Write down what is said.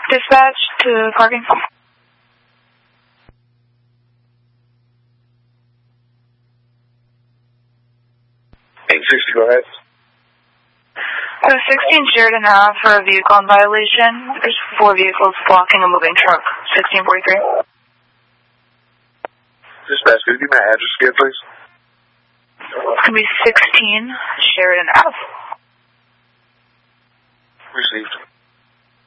Dispatch to parking. 860, go ahead. 16 Sheridan Ave for a vehicle in violation. There's 4 vehicles blocking a moving truck. 1643. Dispatch, could you give me my address again, please? It's going to be 16 Sheridan Ave. Received.